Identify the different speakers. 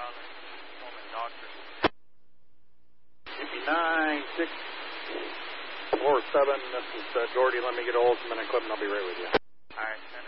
Speaker 1: Doctor.
Speaker 2: UP9647, this is Doherty. Let me get a hold of some equipment. I'll be right with you.
Speaker 1: All right,